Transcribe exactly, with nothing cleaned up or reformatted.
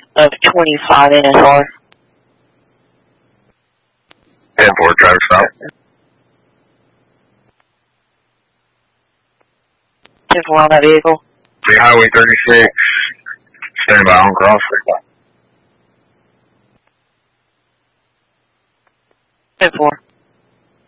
of twenty-five N S R. ten four, driver stop. ten four on that vehicle. The Highway thirty-six, stand by on cross. ten four.